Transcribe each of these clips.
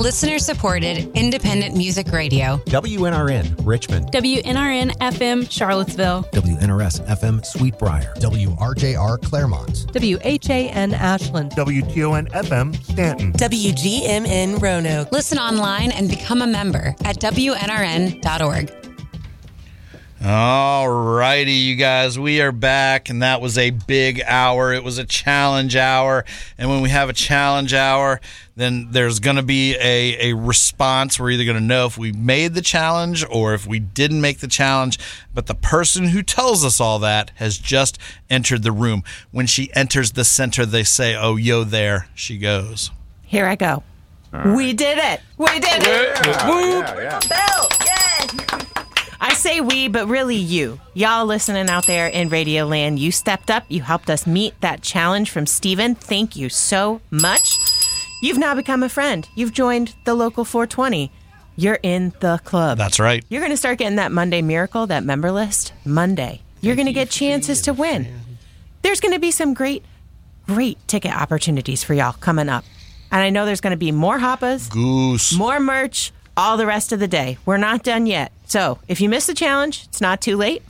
Listener-supported, independent music radio. WNRN, Richmond. WNRN FM, Charlottesville. WNRS FM, Sweetbriar. WRJR, Claremont. WHAN, Ashland. WTON FM, Stanton. WGMN, Roanoke. Listen online and become a member at WNRN.org. All righty, you guys, we are back, and that was a big hour. It was a challenge hour, and when we have a challenge hour, then there's going to be a response. We're either going to know if we made the challenge or if we didn't make the challenge, but the person who tells us all that has just entered the room. When she enters the center, they say, "Oh, yo, there she goes." Here I go. Right. We did it. We did it. Yeah. Bell. Yay. I say we, but really you. Y'all listening out there in Radio Land, you stepped up. You helped us meet that challenge from Steven. Thank you so much. You've now become a friend. You've joined the Local 420. You're in the club. That's right. You're going to start getting that Monday Miracle, that member list, Monday. You're going to get chances to win. There's going to be some great ticket opportunities for y'all coming up. And I know there's going to be more hoppas, Goose, more merch, all the rest of the day. We're not done yet. So if you missed the challenge, it's not too late.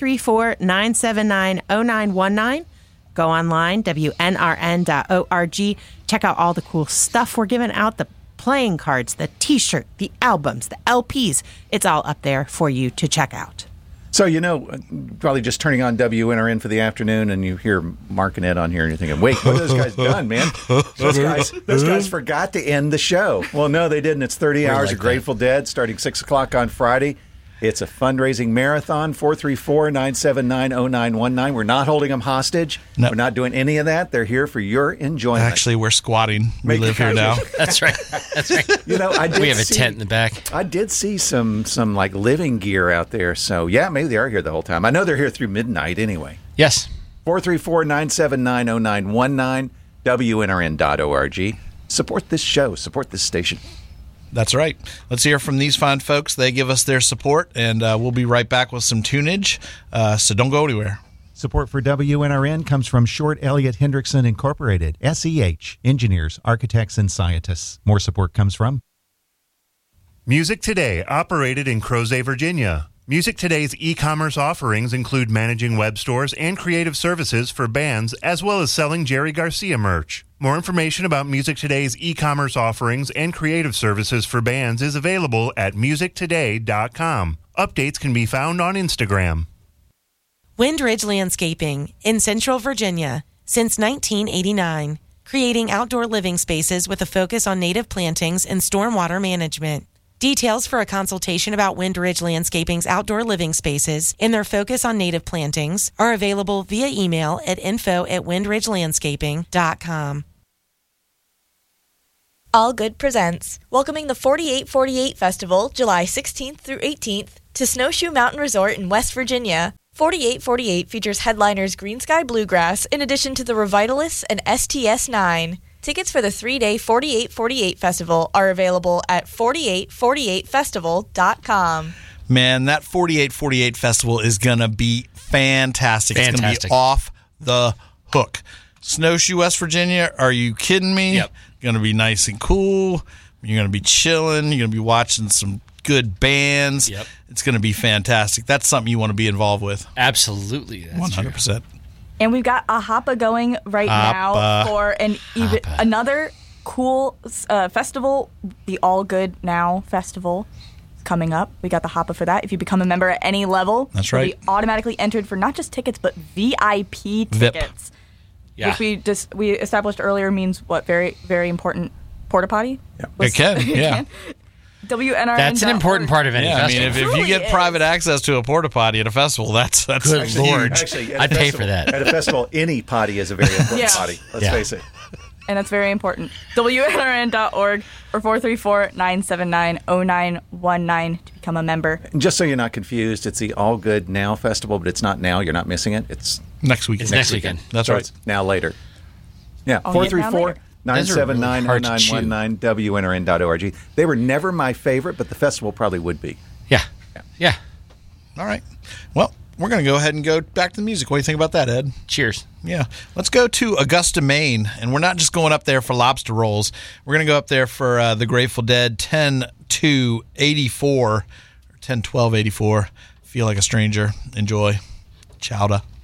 434-979-0919. Go online, WNRN.org. Check out all the cool stuff we're giving out, the playing cards, the T-shirt, the albums, the LPs. It's all up there for you to check out. So, probably just turning on WNRN for the afternoon, and you hear Mark and Ed on here, and you're thinking, wait, what have those guys done, man? Those guys forgot to end the show. Well, no, they didn't. It's 30 hours of Grateful Dead starting 6 o'clock on Friday. It's a fundraising marathon, 434-979-0919. We're not holding them hostage. No. We're not doing any of that. They're here for your enjoyment. Actually, we're squatting. We live here now. That's right. We have a tent in the back. I did see some like living gear out there. So, yeah, maybe they are here the whole time. I know they're here through midnight anyway. Yes. 434-979-0919, WNRN.org. Support this show. Support this station. That's right. Let's hear from these fine folks. They give us their support, and we'll be right back with some tunage, so don't go anywhere. Support for WNRN comes from Short Elliott Hendrickson Incorporated, SEH, engineers, architects, and scientists. More support comes from Music Today, operated in Crozet, Virginia. Music Today's e-commerce offerings include managing web stores and creative services for bands, as well as selling Jerry Garcia merch. More information about Music Today's e-commerce offerings and creative services for bands is available at musictoday.com. Updates can be found on Instagram. Windridge Landscaping in Central Virginia since 1989, creating outdoor living spaces with a focus on native plantings and stormwater management. Details for a consultation about Windridge Landscaping's outdoor living spaces and their focus on native plantings are available via email at info@windridgelandscaping.com. All Good presents, welcoming the 4848 Festival, July 16th through 18th, to Snowshoe Mountain Resort in West Virginia. 4848 features headliners Green Sky Bluegrass in addition to the Revitalists and STS-9. Tickets for the 3-day 4848 Festival are available at 4848festival.com. Man, that 4848 Festival is going to be fantastic. It's going to be off the hook. Snowshoe, West Virginia, are you kidding me? Yep. Going to be nice and cool. You're going to be chilling. You're going to be watching some good bands. Yep. It's going to be fantastic. That's something you want to be involved with. Absolutely. That's 100%. True. And we've got a Hoppa going right now for another cool festival, the All Good Now Festival coming up. We got the Hoppa for that. If you become a member at any level, that's right. You'll be automatically entered for not just tickets, but VIP tickets. Yeah. Which we established earlier means what? Very, very important porta potty? Yeah. It can, yeah. WNRN. That's an important part of any festival. I mean, if you get private access to a porta potty at a festival, that's good actually Lord. Actually, I'd pay for that. At a festival, any potty is a very important potty. Let's face it. And that's very important. WNRN.org or 434-979-0919 to become a member. And just so you're not confused, it's the All Good Now Festival, but it's not now. You're not missing it. It's next weekend. It's next weekend. That's so right. It's now later. Yeah, 434-979-0919, WNRN.org. They were never my favorite, but the festival probably would be. Yeah. All right. Well, we're going to go ahead and go back to the music. What do you think about that, Ed? Cheers. Yeah. Let's go to Augusta, Maine. And we're not just going up there for lobster rolls. We're going to go up there for the Grateful Dead 10-2-84 or 10-12-84. Feel Like a Stranger. Enjoy. Chowda.